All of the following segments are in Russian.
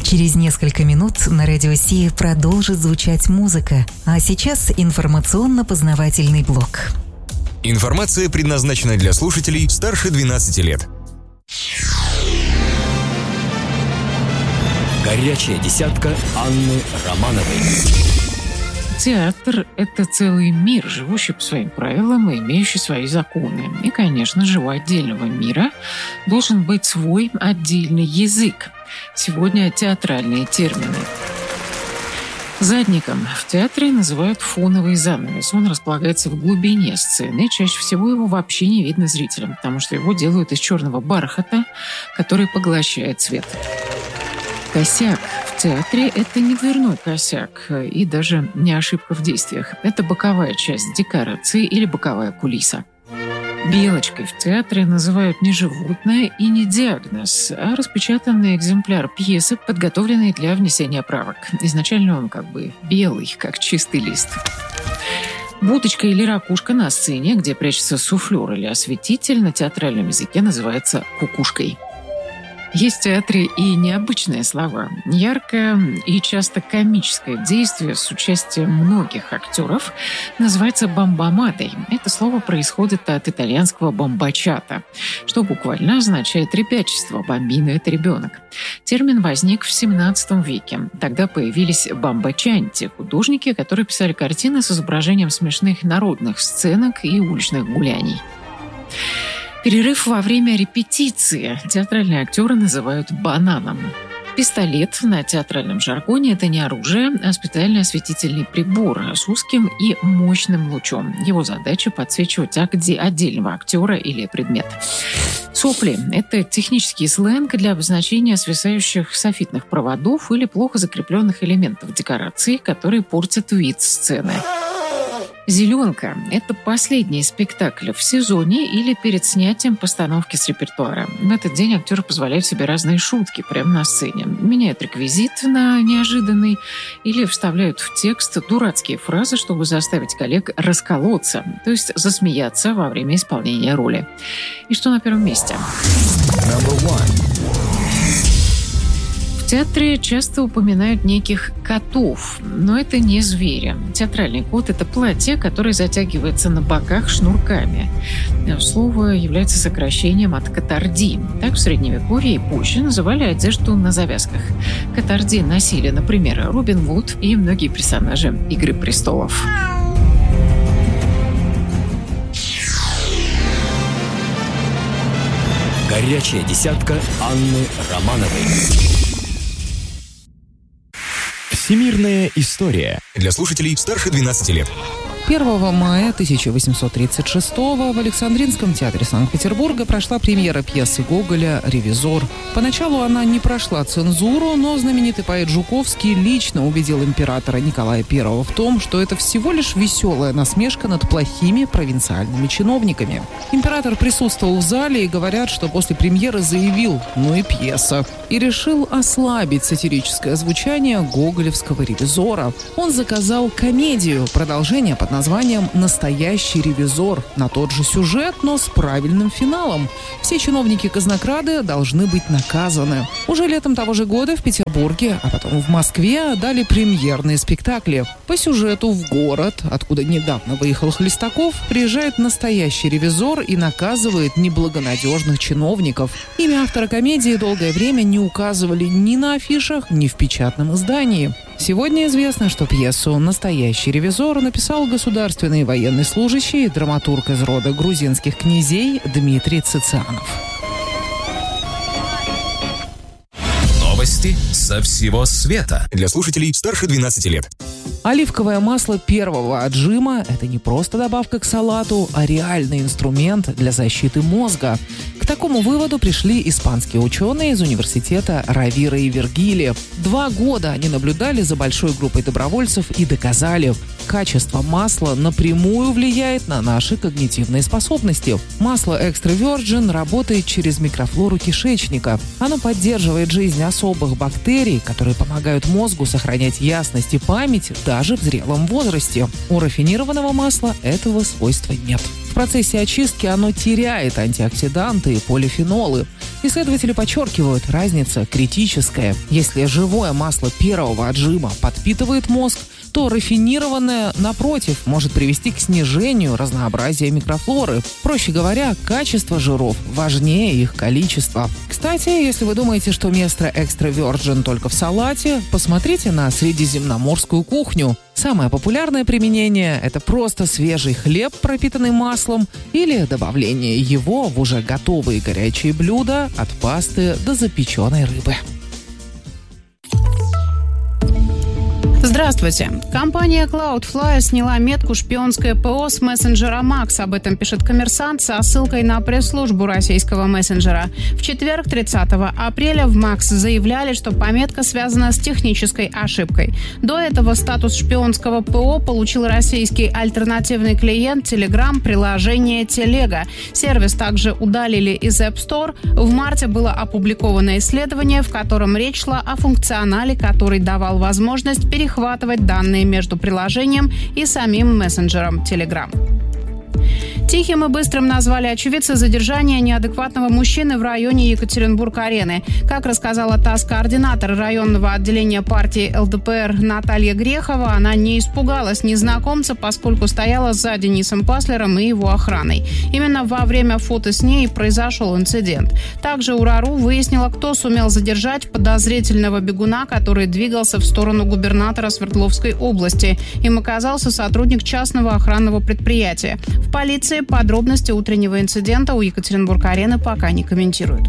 Через несколько минут на Радио Си продолжит звучать музыка, а сейчас информационно-познавательный блок. Информация предназначена для слушателей старше 12 лет. Горячая десятка Анны Романовой. Театр – это целый мир, живущий по своим правилам и имеющий свои законы. И, конечно же, у отдельного мира должен быть свой отдельный язык. Сегодня театральные термины. Задником в театре называют фоновый занавес. Он располагается в глубине сцены. Чаще всего его вообще не видно зрителям, потому что его делают из черного бархата, который поглощает свет. Косяк в театре – это не дверной косяк и даже не ошибка в действиях. Это боковая часть декорации или боковая кулиса. Белочкой в театре называют не животное и не диагноз, а распечатанный экземпляр пьесы, подготовленный для внесения правок. Изначально он как бы белый, как чистый лист. Будочка или ракушка на сцене, где прячется суфлер или осветитель, на театральном языке называется кукушкой. Есть в театре и необычные слова. Яркое и часто комическое действие с участием многих актеров называется бамбамадой. Это слово происходит от итальянского бамбачата, что буквально означает ребячество. Бамбино – это ребенок. Термин возник в XVII веке. Тогда появились бамбачанти – художники, которые писали картины с изображением смешных народных сценок и уличных гуляний. Перерыв во время репетиции театральные актеры называют бананом. Пистолет на театральном жаргоне – это не оружие, а специальный осветительный прибор с узким и мощным лучом. Его задача – подсвечивать отдельного актера или предмет. Сопли – это технический сленг для обозначения свисающих софитных проводов или плохо закрепленных элементов декорации, которые портят вид сцены. «Зеленка» – это последний спектакль в сезоне или перед снятием постановки с репертуара. В этот день актеры позволяют себе разные шутки прямо на сцене. Меняют реквизит на неожиданный или вставляют в текст дурацкие фразы, чтобы заставить коллег расколоться, то есть засмеяться во время исполнения роли. И что на первом месте? В театре часто упоминают неких котов, но это не звери. Театральный кот – это платье, которое затягивается на боках шнурками. Слово является сокращением от катарди. Так в Средневековье и позже называли одежду на завязках. Катарди носили, например, Робин Гуд и многие персонажи «Игры престолов». Горячая десятка Анны Романовой. Всемирная история для слушателей старше 12 лет. 1 мая 1836 в Александринском театре Санкт-Петербурга прошла премьера пьесы Гоголя «Ревизор». Поначалу она не прошла цензуру, но знаменитый поэт Жуковский лично убедил императора Николая I в том, что это всего лишь веселая насмешка над плохими провинциальными чиновниками. Император присутствовал в зале и говорят, что после премьеры заявил «ну и пьеса» и решил ослабить сатирическое звучание гоголевского «Ревизора». Он заказал комедию, продолжение под названием «Настоящий ревизор», на тот же сюжет, но с правильным финалом. Все чиновники-казнокрады должны быть наказаны. Уже летом того же года в Петербурге, а потом в Москве дали премьерные спектакли. По сюжету в город, откуда недавно выехал Хлестаков, приезжает настоящий ревизор и наказывает неблагонадежных чиновников. Имя автора комедии долгое время не указывали ни на афишах, ни в печатном издании. Сегодня известно, что пьесу «Настоящий ревизор» написал государственный военный служащий и драматург из рода грузинских князей Дмитрий Цицианов. Новости со всего света для слушателей старше 12 лет. Оливковое масло первого отжима – это не просто добавка к салату, а реальный инструмент для защиты мозга. К такому выводу пришли испанские ученые из университета Равира и Вергилия. 2 года они наблюдали за большой группой добровольцев и доказали – качество масла напрямую влияет на наши когнитивные способности. Масло Extra Virgin работает через микрофлору кишечника. Оно поддерживает жизнь особых бактерий, которые помогают мозгу сохранять ясность и память даже в зрелом возрасте. У рафинированного масла этого свойства нет. В процессе очистки оно теряет антиоксиданты и полифенолы. Исследователи подчеркивают, разница критическая. Если живое масло первого отжима подпитывает мозг, то рафинированное, напротив, может привести к снижению разнообразия микрофлоры. Проще говоря, качество жиров важнее их количества. Кстати, если вы думаете, что место экстра virgin только в салате, посмотрите на средиземноморскую кухню. Самое популярное применение – это просто свежий хлеб, пропитанный маслом, или добавление его в уже готовые горячие блюда от пасты до запеченной рыбы. Здравствуйте. Компания Cloudflare сняла метку «Шпионское ПО» с мессенджера Max. Об этом пишет «Коммерсант» со ссылкой на пресс-службу российского мессенджера. В четверг, 30 апреля, в Max заявляли, что пометка связана с технической ошибкой. До этого статус шпионского ПО получил российский альтернативный клиент Telegram приложение Телега. Сервис также удалили из App Store. В марте было опубликовано исследование, в котором речь шла о функционале, который давал возможность перехватывать данные между приложением и самим мессенджером Telegram. Тихим и быстрым назвали очевидцы задержания неадекватного мужчины в районе Екатеринбург-арены. Как рассказала ТАСС-координатор районного отделения партии ЛДПР Наталья Грехова, она не испугалась незнакомца, поскольку стояла за Денисом Паслером и его охраной. Именно во время фото с ней произошел инцидент. Также УРАРУ выяснила, кто сумел задержать подозрительного бегуна, который двигался в сторону губернатора Свердловской области. Им оказался сотрудник частного охранного предприятия. В полиции подробности утреннего инцидента у Екатеринбург-арены пока не комментируют.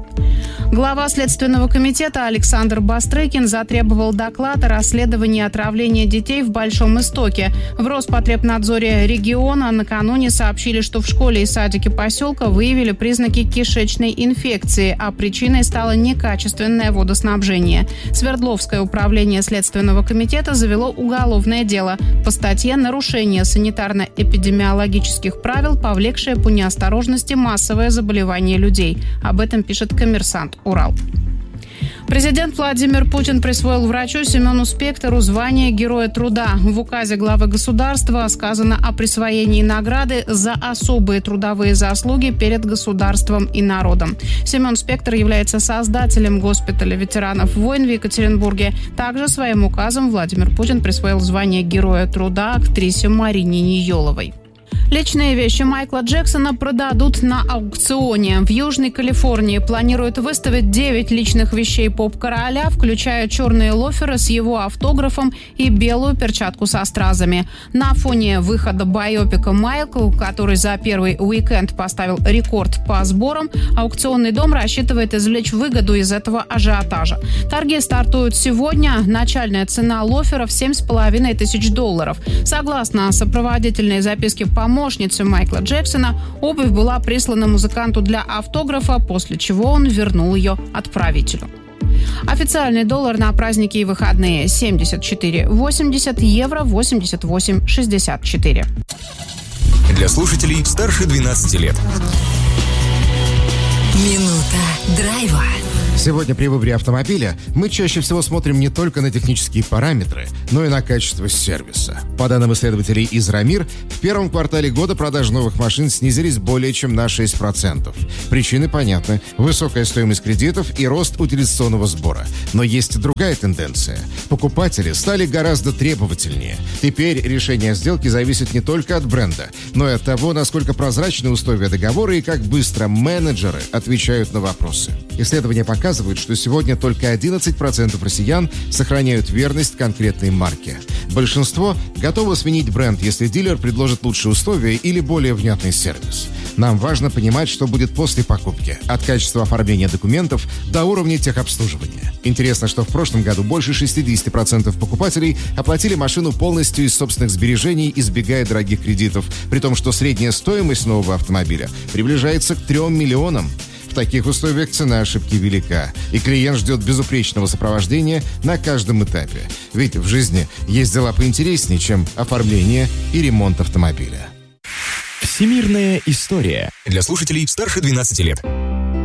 Глава Следственного комитета Александр Бастрыкин затребовал доклад о расследовании отравления детей в Большом Истоке. В Роспотребнадзоре региона накануне сообщили, что в школе и садике поселка выявили признаки кишечной инфекции, а причиной стало некачественное водоснабжение. Свердловское управление Следственного комитета завело уголовное дело по статье «Нарушение санитарно-эпидемиологических правил, повлекшее по неосторожности массовое заболевание людей». Об этом пишет «Коммерсант Урал». Президент Владимир Путин присвоил врачу Семену Спектору звание Героя труда. В указе главы государства сказано о присвоении награды за особые трудовые заслуги перед государством и народом. Семен Спектор является создателем госпиталя ветеранов войн в Екатеринбурге. Также своим указом Владимир Путин присвоил звание Героя труда актрисе Марине Ниеловой. Личные вещи Майкла Джексона продадут на аукционе. В Южной Калифорнии планируют выставить 9 личных вещей поп-короля, включая черные лоферы с его автографом и белую перчатку со стразами. На фоне выхода байопика «Майкл», который за первый уикенд поставил рекорд по сборам, аукционный дом рассчитывает извлечь выгоду из этого ажиотажа. Торги стартуют сегодня. Начальная цена лоферов $7,5 тысяч. Согласно сопроводительной записке помощницы Майкла Джексона, обувь была прислана музыканту для автографа, после чего он вернул ее отправителю. Официальный доллар на праздники и выходные 74,80, евро 88,64. Для слушателей старше 12 лет. Минута драйва. Сегодня при выборе автомобиля мы чаще всего смотрим не только на технические параметры, но и на качество сервиса. По данным исследователей из Рамир, в первом квартале года продажи новых машин снизились более чем на 6%. Причины понятны. Высокая стоимость кредитов и рост утилизационного сбора. Но есть и другая тенденция. Покупатели стали гораздо требовательнее. Теперь решение сделки зависит не только от бренда, но и от того, насколько прозрачны условия договора и как быстро менеджеры отвечают на вопросы. Исследования показывают, что сегодня только 11% россиян сохраняют верность конкретной марке. Большинство готово сменить бренд, если дилер предложит лучшие условия или более внятный сервис. Нам важно понимать, что будет после покупки, от качества оформления документов до уровня техобслуживания. Интересно, что в прошлом году больше 60% покупателей оплатили машину полностью из собственных сбережений, избегая дорогих кредитов, при том, что средняя стоимость нового автомобиля приближается к 3 миллионам. В таких условиях цена ошибки велика, и клиент ждет безупречного сопровождения на каждом этапе. Ведь в жизни есть дела поинтереснее, чем оформление и ремонт автомобиля. Всемирная история. Для слушателей старше 12 лет.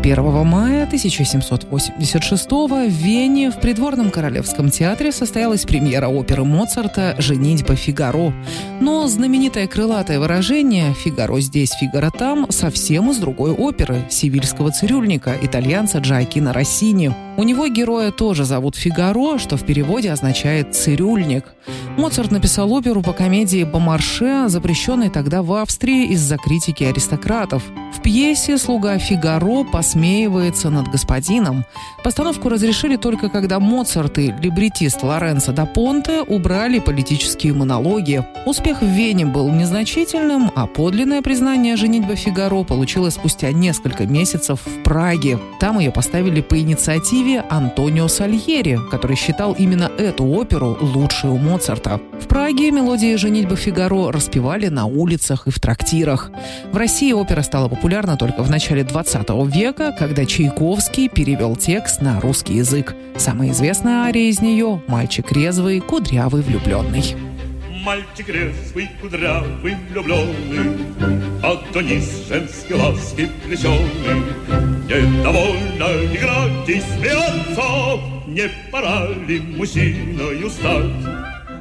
1 мая 1786 в Вене в придворном королевском театре состоялась премьера оперы Моцарта «Женитьба Фигаро». Но знаменитое крылатое выражение «Фигаро здесь, Фигаро там» совсем из другой оперы «Севильского цирюльника» итальянца Джоаккино Россини. У него героя тоже зовут Фигаро, что в переводе означает «цирюльник». Моцарт написал оперу по комедии «Бомарше», запрещенной тогда в Австрии из-за критики аристократов. В пьесе слуга Фигаро посмеивается над господином. Постановку разрешили только когда Моцарт и либретист Лоренцо да Понте убрали политические монологи. Успех в Вене был незначительным, а подлинное признание «Женитьба Фигаро» получилось спустя несколько месяцев в Праге. Там ее поставили по инициативе Антонио Сальери, который считал именно эту оперу лучшей у Моцарта. В Праге мелодии «Женитьбы Фигаро» распевали на улицах и в трактирах. В России опера стала популярна только в начале 20 века, когда Чайковский перевел текст на русский язык. Самая известная ария из нее – «Мальчик резвый, кудрявый, влюбленный». Мальчик резвый, кудрявый, влюбленный, Адонис женской ласки плетеный. Недовольно играть и смеяться, не пора ли мужчиною стать?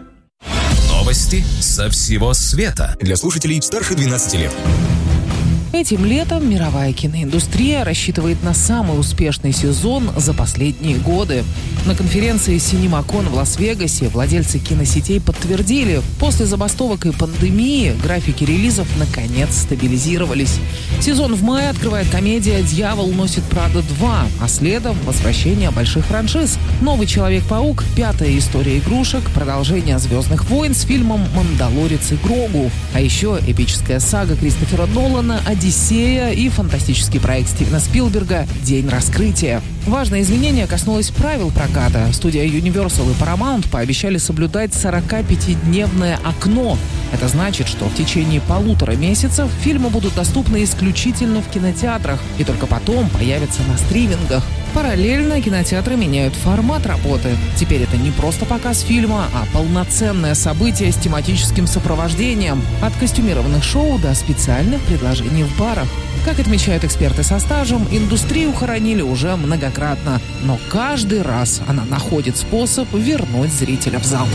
Новости со всего света. Для слушателей старше 12 лет. Этим летом мировая киноиндустрия рассчитывает на самый успешный сезон за последние годы. На конференции CinemaCon в Лас-Вегасе владельцы киносетей подтвердили, после забастовок и пандемии графики релизов наконец стабилизировались. Сезон в мае открывает комедия «Дьявол носит Прада 2», а следом возвращение больших франшиз. «Новый Человек-паук», «Пятая история игрушек», продолжение «Звездных войн» с фильмом «Мандалорец и Грогу». А еще эпическая сага Кристофера Нолана «Одиссея» и фантастический проект Стивена Спилберга «День раскрытия». Важное изменение коснулось правил проката. Студия Universal и Paramount пообещали соблюдать 45-дневное окно. Это значит, что в течение 1,5 месяцев фильмы будут доступны исключительно в кинотеатрах и только потом появятся на стримингах. Параллельно кинотеатры меняют формат работы. Теперь это не просто показ фильма, а полноценное событие с тематическим сопровождением. От костюмированных шоу до специальных предложений в барах. Как отмечают эксперты со стажем, индустрию хоронили уже многократно. Но каждый раз она находит способ вернуть зрителя в зал.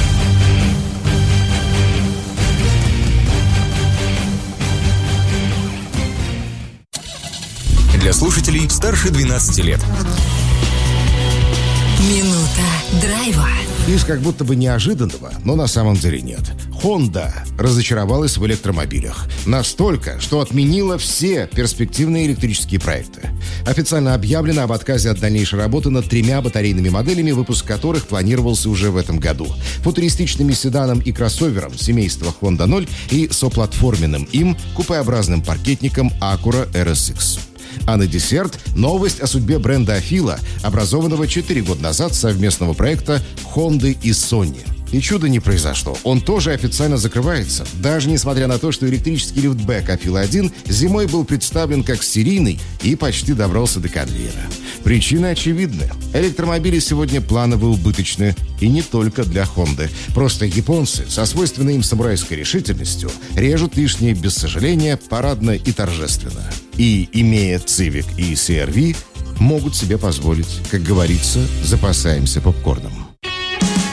Для слушателей старше 12 лет. Минута драйва. Из как будто бы неожиданного, но на самом деле нет. Honda разочаровалась в электромобилях. Настолько, что отменила все перспективные электрические проекты. Официально объявлено об отказе от дальнейшей работы над 3 батарейными моделями, выпуск которых планировался уже в этом году. Футуристичными седаном и кроссовером семейства Honda 0 и соплатформенным им купеобразным паркетником Acura RSX. А на десерт новость о судьбе бренда Афила, образованного 4 года назад совместного проекта Honda и Sony. И чудо не произошло. Он тоже официально закрывается. Даже несмотря на то, что электрический лифтбэк Афила-1 зимой был представлен как серийный и почти добрался до конвейера. Причины очевидны. Электромобили сегодня планово убыточны. И не только для Honda. Просто японцы со свойственной им самурайской решительностью режут лишнее без сожаления, парадно и торжественно. И, имея Civic и CR-V, могут себе позволить, как говорится, запасаемся попкорном.